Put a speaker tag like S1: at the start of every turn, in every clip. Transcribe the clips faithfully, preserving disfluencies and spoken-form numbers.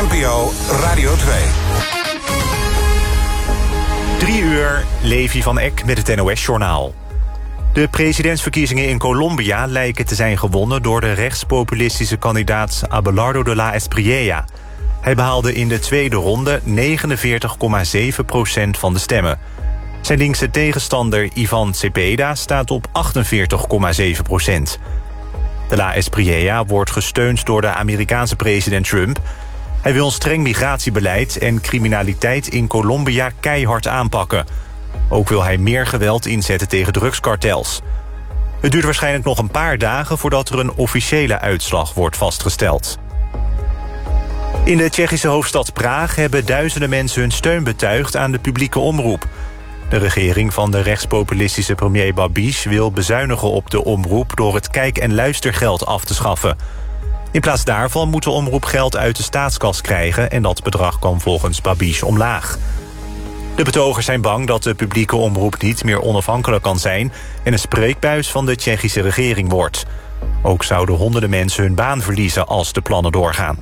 S1: N P O Radio twee.
S2: Drie uur, Levi van Eck met het N O S-journaal. De presidentsverkiezingen in Colombia lijken te zijn gewonnen... door de rechtspopulistische kandidaat Abelardo de la Espriella. Hij behaalde in de tweede ronde negenenveertig komma zeven procent van de stemmen. Zijn linkse tegenstander Ivan Cepeda staat op achtenveertig komma zeven procent. De la Espriella wordt gesteund door de Amerikaanse president Trump. Hij wil een streng migratiebeleid en criminaliteit in Colombia keihard aanpakken. Ook wil hij meer geweld inzetten tegen drugskartels. Het duurt waarschijnlijk nog een paar dagen voordat er een officiële uitslag wordt vastgesteld. In de Tsjechische hoofdstad Praag hebben duizenden mensen hun steun betuigd aan de publieke omroep. De regering van de rechtspopulistische premier Babiš wil bezuinigen op de omroep door het kijk- en luistergeld af te schaffen. In plaats daarvan moet de omroep geld uit de staatskas krijgen en dat bedrag kan volgens Babiš omlaag. De betogers zijn bang dat de publieke omroep niet meer onafhankelijk kan zijn en een spreekbuis van de Tsjechische regering wordt. Ook zouden honderden mensen hun baan verliezen als de plannen doorgaan.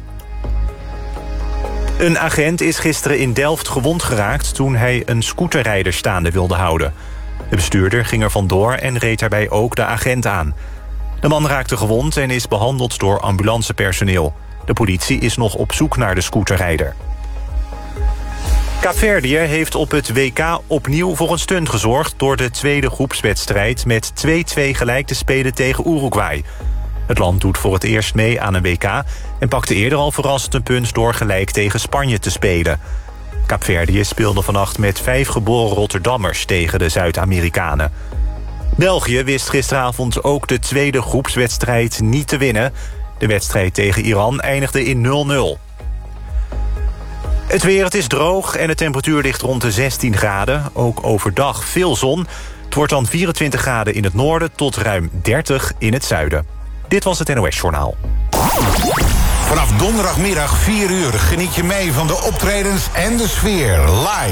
S2: Een agent is gisteren in Delft gewond geraakt toen hij een scooterrijder staande wilde houden. De bestuurder ging er vandoor en reed daarbij ook de agent aan. De man raakte gewond en is behandeld door ambulancepersoneel. De politie is nog op zoek naar de scooterrijder. Kaapverdië heeft op het W K opnieuw voor een stunt gezorgd... door de tweede groepswedstrijd met twee-twee gelijk te spelen tegen Uruguay. Het land doet voor het eerst mee aan een W K... en pakte eerder al verrassend een punt door gelijk tegen Spanje te spelen. Kaapverdië speelde vannacht met vijf geboren Rotterdammers tegen de Zuid-Amerikanen. België wist gisteravond ook de tweede groepswedstrijd niet te winnen. De wedstrijd tegen Iran eindigde in nul nul. Het weer, het is droog en de temperatuur ligt rond de zestien graden. Ook overdag veel zon. Het wordt dan vierentwintig graden in het noorden tot ruim dertig in het zuiden. Dit was het N O S-journaal.
S1: Vanaf donderdagmiddag vier uur geniet je mee van de optredens en de sfeer live